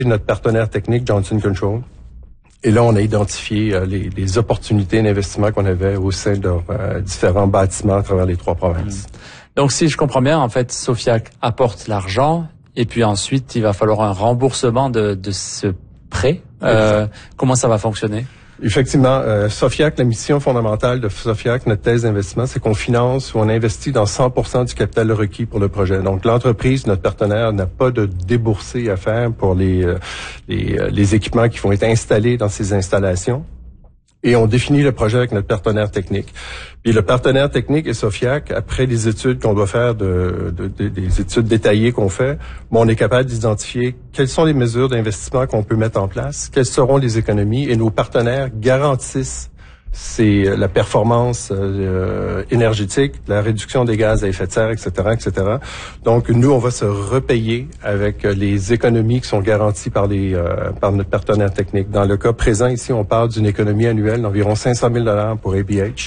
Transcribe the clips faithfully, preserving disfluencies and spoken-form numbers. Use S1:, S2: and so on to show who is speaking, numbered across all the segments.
S1: notre partenaire technique, Johnson Controls. Et là, on a identifié euh, les, les opportunités d'investissement qu'on avait au sein de euh, différents bâtiments à travers les trois provinces.
S2: Donc, si je comprends bien, en fait, Sofiac apporte l'argent et puis ensuite, il va falloir un remboursement de, de ce prêt. Euh, comment ça va fonctionner?
S1: Effectivement, euh, Sofiac, la mission fondamentale de Sofiac, notre thèse d'investissement, c'est qu'on finance ou on investit dans cent pour cent du capital requis pour le projet. Donc, l'entreprise, notre partenaire, n'a pas de déboursé à faire pour les, euh, les, euh, les équipements qui vont être installés dans ces installations. Et on définit le projet avec notre partenaire technique. Puis le partenaire technique est Sofiac. Après les études qu'on doit faire, de, de, de des études détaillées qu'on fait, bon, on est capable d'identifier quelles sont les mesures d'investissement qu'on peut mettre en place, quelles seront les économies, et nos partenaires garantissent c'est la performance euh, énergétique, la réduction des gaz à effet de serre, et cetera, et cetera. Donc, nous, on va se repayer avec les économies qui sont garanties par les euh, par notre partenaire technique. Dans le cas présent, ici, on parle d'une économie annuelle d'environ cinq cent mille dollars pour A B H,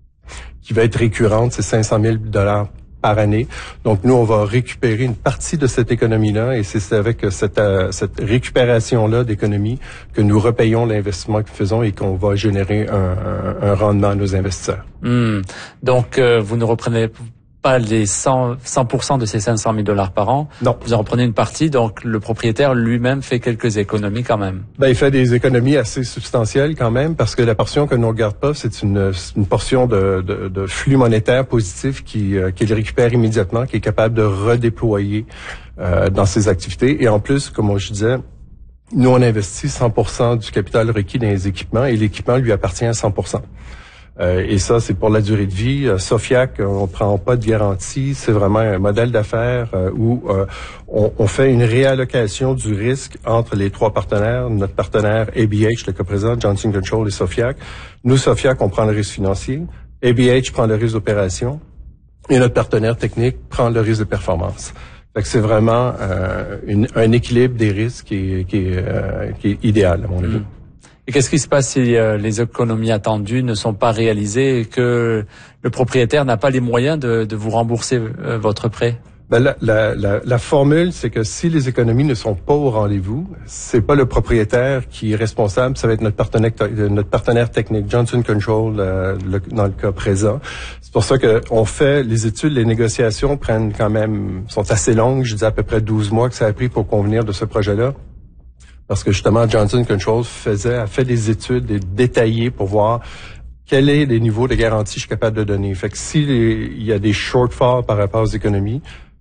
S1: qui va être récurrente, c'est cinq cent mille dollars par année. Donc, nous, on va récupérer une partie de cette économie-là, et c'est avec cette, euh, cette récupération-là d'économie que nous repayons l'investissement que nous faisons et qu'on va générer un, un, un rendement à nos investisseurs.
S2: Mmh. Donc, euh, vous ne reprenez pas les cent pour cent de ces cinq cent mille dollars par an.
S1: Non.
S2: Vous en reprenez une partie, donc le propriétaire lui-même fait quelques économies quand même.
S1: Ben, il fait des économies assez substantielles quand même, parce que la portion que nous ne regarde pas, c'est une, une portion de, de, de flux monétaire positif qui, euh, qu'il récupère immédiatement, qui est capable de redéployer euh, dans ses activités. Et en plus, comme je disais, nous, on investit cent pour cent du capital requis dans les équipements, et l'équipement lui appartient à cent pour cent. Euh, et ça, c'est pour la durée de vie. Euh, Sofiac, on prend pas de garantie. C'est vraiment un modèle d'affaires euh, où euh, on, on fait une réallocation du risque entre les trois partenaires. Notre partenaire A B H, le cas présent, Johnson Controls et Sofiac. Nous, Sofiac, on prend le risque financier. A B H prend le risque d'opération. Et notre partenaire technique prend le risque de performance. Fait que c'est vraiment euh, une, un équilibre des risques qui est, qui est, euh, qui est idéal, à mon avis.
S2: Mmh. Et qu'est-ce qui se passe si euh, les économies attendues ne sont pas réalisées et que le propriétaire n'a pas les moyens de, de vous rembourser euh, votre prêt?
S1: Ben la, la, la, la formule, c'est que si les économies ne sont pas au rendez-vous, c'est pas le propriétaire qui est responsable, ça va être notre partenaire, notre partenaire technique, Johnson Controls, euh, le, dans le cas présent. C'est pour ça que on fait les études, les négociations prennent quand même, sont assez longues. Je dis à peu près douze mois que ça a pris pour convenir de ce projet-là. Parce que justement, Johnson Controls faisait, a fait des études détaillées pour voir quels est les niveaux de garantie que je suis capable de donner. Fait que s'il y a des shortfalls par rapport aux économies,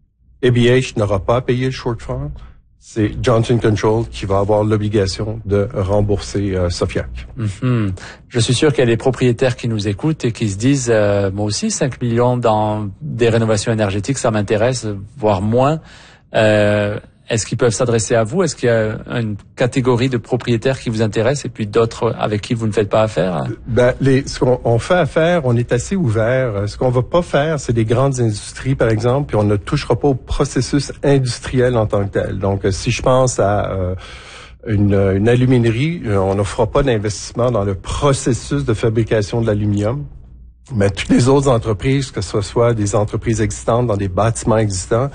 S1: A B H n'aura pas à payer le shortfall. C'est Johnson Controls qui va avoir l'obligation de rembourser euh, Sofiac.
S2: Mm-hmm. Je suis sûr qu'il y a des propriétaires qui nous écoutent et qui se disent euh, moi aussi, cinq millions dans des rénovations énergétiques, ça m'intéresse, voire moins. Euh, Est-ce qu'ils peuvent s'adresser à vous? Est-ce qu'il y a une catégorie de propriétaires qui vous intéresse et puis d'autres avec qui vous ne faites pas affaire?
S1: Ben, les, ce qu'on on fait affaire, on est assez ouvert. Ce qu'on va pas faire, c'est des grandes industries, par exemple, puis on ne touchera pas au processus industriel en tant que tel. Donc, si je pense à euh, une, une aluminerie, on ne fera pas d'investissement dans le processus de fabrication de l'aluminium. Mais toutes les autres entreprises, que ce soit des entreprises existantes dans des bâtiments existants,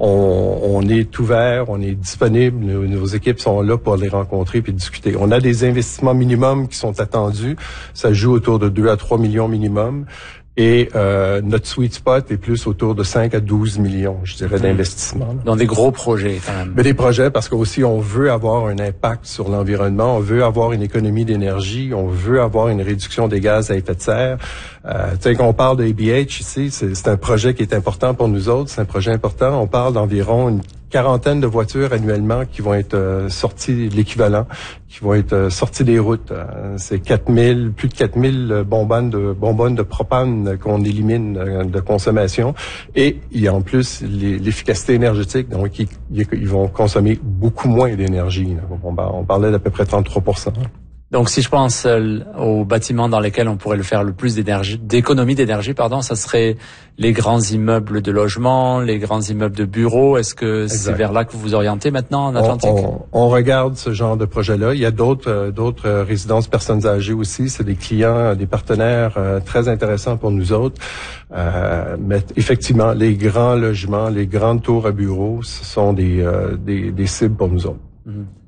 S1: on, on est ouvert, on est disponible, nos, nos équipes sont là pour les rencontrer puis discuter. On a des investissements minimums qui sont attendus, ça joue autour de deux à trois millions minimum. Et euh, notre sweet spot est plus autour de cinq à douze millions, je dirais, mmh. d'investissement.
S2: Dans des gros projets, quand même.
S1: Mais des projets, parce qu'aussi, on veut avoir un impact sur l'environnement, on veut avoir une économie d'énergie, on veut avoir une réduction des gaz à effet de serre. Euh, tu sais, quand on parle de A B H ici, c'est, c'est un projet qui est important pour nous autres, c'est un projet important. On parle d'environ une quarantaine de voitures annuellement qui vont être euh, sorties, l'équivalent, qui vont être euh, sorties des routes. Euh, c'est quatre mille, plus de quatre mille bonbonnes de bonbonnes de propane qu'on élimine euh, de consommation. Et il y a en plus les, l'efficacité énergétique, donc ils, ils vont consommer beaucoup moins d'énergie. On, on parlait d'à peu près trente-trois pour cent.
S2: Donc, si je pense euh, aux bâtiments dans lesquels on pourrait le faire le plus d'énergie, d'économie d'énergie, pardon, ça serait les grands immeubles de logement, les grands immeubles de bureaux. Est-ce que exact. C'est vers là que vous vous orientez maintenant en Atlantique?
S1: On, on, on regarde ce genre de projet-là. Il y a d'autres, euh, d'autres euh, résidences personnes âgées aussi. C'est des clients, des partenaires euh, très intéressants pour nous autres. Euh, mais effectivement, les grands logements, les grandes tours à bureaux, ce sont des, euh, des, des cibles pour nous autres.
S2: Mm-hmm.